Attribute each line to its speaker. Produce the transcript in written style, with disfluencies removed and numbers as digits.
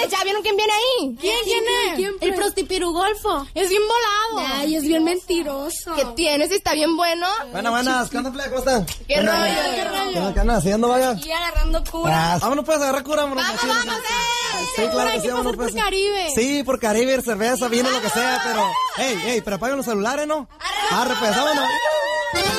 Speaker 1: ¿Ya vieron quién viene ahí?
Speaker 2: ¿Quién es?
Speaker 1: El prostipirugolfo.
Speaker 2: Es bien volado.
Speaker 1: Ay, es bien mentiroso. ¿Qué tienes? ¿Está bien bueno?
Speaker 3: Buenas, ¿qué onda, plebe? ¿Cómo están?
Speaker 1: ¿Qué rollo?
Speaker 3: ¿Qué andan haciendo, vaya?
Speaker 1: Y agarrando cura.
Speaker 3: Vámonos pues a agarrar cura, amor.
Speaker 1: Vamos,
Speaker 3: Sí, claro que sí, vámonos pues.
Speaker 2: Por Caribe.
Speaker 3: Sí, por Caribe, cerveza, vino, lo que sea, pero... Ey, pero apaguen los celulares, ¿no? Arre, pues, vámonos.